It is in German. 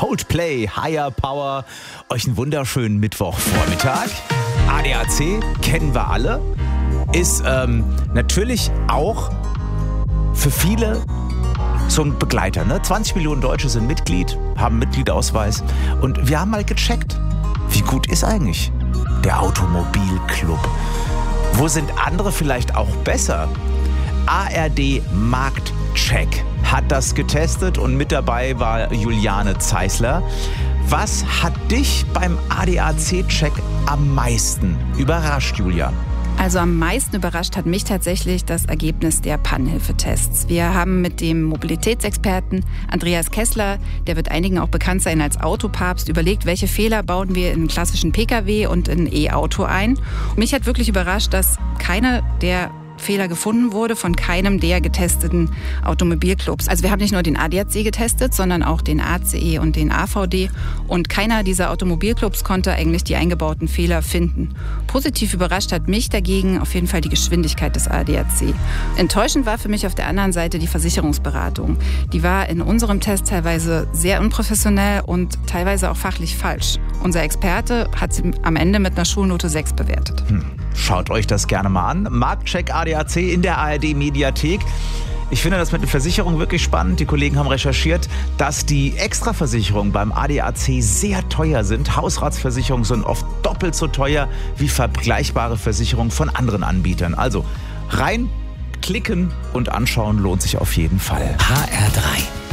Coldplay, Higher Power. Euch einen wunderschönen Mittwochvormittag. ADAC kennen wir alle. Ist natürlich auch für viele so ein Begleiter. Ne? 20 Millionen Deutsche sind Mitglied, haben Mitgliederausweis. Und wir haben mal gecheckt, wie gut ist eigentlich der Automobilclub? Wo sind andere vielleicht auch besser? ARD Marktcheck hat das getestet und mit dabei war Juliane Zeisler. Was hat dich beim ADAC-Check am meisten überrascht, Julia? Also am meisten überrascht hat mich tatsächlich das Ergebnis der Pannenhilfetests. Wir haben mit dem Mobilitätsexperten Andreas Kessler, der wird einigen auch bekannt sein als Autopapst, überlegt, welche Fehler bauen wir in einen klassischen Pkw und in ein E-Auto ein. Mich hat wirklich überrascht, dass keiner der Fehler gefunden wurde von keinem der getesteten Automobilclubs. Also wir haben nicht nur den ADAC getestet, sondern auch den ACE und den AVD. Und keiner dieser Automobilclubs konnte eigentlich die eingebauten Fehler finden. Positiv überrascht hat mich dagegen auf jeden Fall die Geschwindigkeit des ADAC. Enttäuschend war für mich auf der anderen Seite die Versicherungsberatung. Die war in unserem Test teilweise sehr unprofessionell und teilweise auch fachlich falsch. Unser Experte hat sie am Ende mit einer Schulnote 6 bewertet. Schaut euch das gerne mal an. Marktcheck ADAC in der ARD-Mediathek. Ich finde das mit der Versicherung wirklich spannend. Die Kollegen haben recherchiert, dass die Extraversicherungen beim ADAC sehr teuer sind. Hausratsversicherungen sind oft doppelt so teuer wie vergleichbare Versicherungen von anderen Anbietern. Also rein, klicken und anschauen lohnt sich auf jeden Fall. HR3